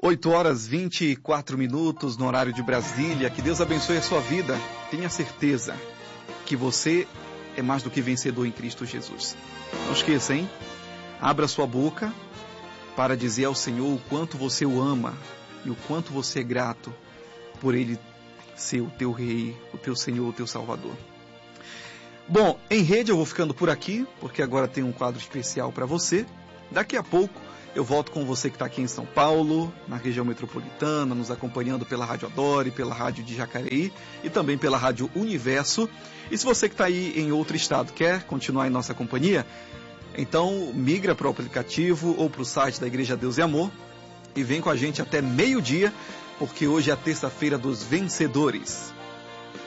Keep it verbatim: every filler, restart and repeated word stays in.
oito horas e vinte e quatro minutos no horário de Brasília. Que Deus abençoe a sua vida. Tenha certeza que você é mais do que vencedor em Cristo Jesus. Não esqueça, hein? Abra sua boca para dizer ao Senhor o quanto você o ama e o quanto você é grato por Ele ser o teu Rei, o teu Senhor, o teu Salvador. Bom, em rede eu vou ficando por aqui, porque agora tem um quadro especial para você. Daqui a pouco eu volto com você que está aqui em São Paulo, na região metropolitana, nos acompanhando pela Rádio Adore, pela Rádio de Jacareí e também pela Rádio Universo. E se você que está aí em outro estado quer continuar em nossa companhia, então migra para o aplicativo ou para o site da Igreja Deus e Amor e vem com a gente até meio-dia, porque hoje é a terça-feira dos vencedores.